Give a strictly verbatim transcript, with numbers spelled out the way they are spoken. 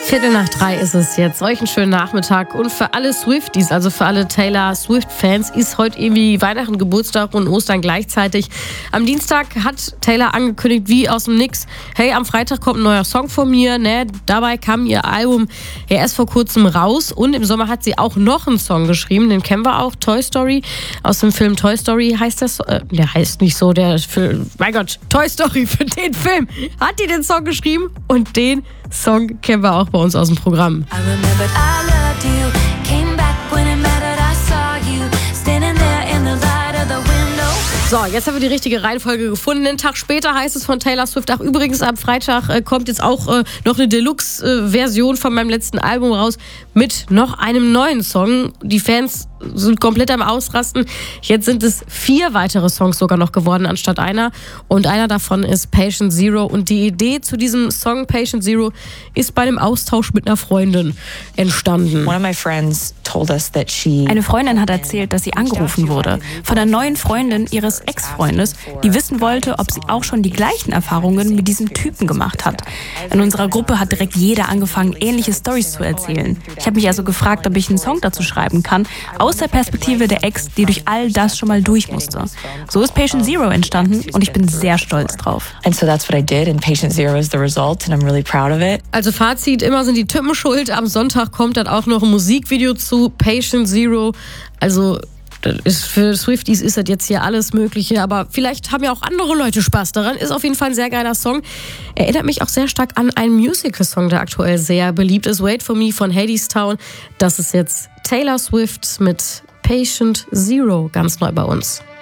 Viertel nach drei ist es jetzt. Euch einen schönen Nachmittag. Und für alle Swifties, also für alle Taylor Swift-Fans, ist heute irgendwie Weihnachten, Geburtstag und Ostern gleichzeitig. Am Dienstag hat Taylor angekündigt, wie aus dem Nix, hey, am Freitag kommt ein neuer Song von mir. Ne? Dabei kam ihr Album ja erst vor kurzem raus. Und im Sommer hat sie auch noch einen Song geschrieben. Den kennen wir auch, Toy Story. Aus dem Film Toy Story heißt das, äh, der heißt nicht so, der Film, mein Gott, Toy Story, für den Film hat die den Song geschrieben. Und den Song kennen wir auch bei uns aus dem Programm. So, jetzt haben wir die richtige Reihenfolge gefunden. Einen Tag später heißt es von Taylor Swift. Ach, übrigens, am Freitag äh, kommt jetzt auch äh, noch eine Deluxe-Version von meinem letzten Album raus mit noch einem neuen Song. Die Fans sind komplett am Ausrasten. Jetzt sind es vier weitere Songs sogar noch geworden anstatt einer. Und einer davon ist Patient Zero. Und die Idee zu diesem Song Patient Zero ist bei einem Austausch mit einer Freundin entstanden. One of my friends told us that she Eine Freundin hat erzählt, dass sie angerufen wurde von einer neuen Freundin ihres Ex-Freundes, die wissen wollte, ob sie auch schon die gleichen Erfahrungen mit diesem Typen gemacht hat. In unserer Gruppe hat direkt jeder angefangen, ähnliche Storys zu erzählen. Ich habe mich also gefragt, ob ich einen Song dazu schreiben kann, aus der Perspektive der Ex, die durch all das schon mal durch musste. So ist Patient Zero entstanden und ich bin sehr stolz drauf. And so that's what I did and Patient Zero is the result and I'm really proud of it. Also Fazit, immer sind die Typen schuld. Am Sonntag kommt dann auch noch ein Musikvideo zu Patient Zero. Also das ist für Swifties ist das jetzt hier alles Mögliche, aber vielleicht haben ja auch andere Leute Spaß daran. Ist auf jeden Fall ein sehr geiler Song. Erinnert mich auch sehr stark an einen Musical-Song, der aktuell sehr beliebt ist. Wait for Me von Hadestown. Das ist jetzt Taylor Swift mit Patient Zero, ganz neu bei uns.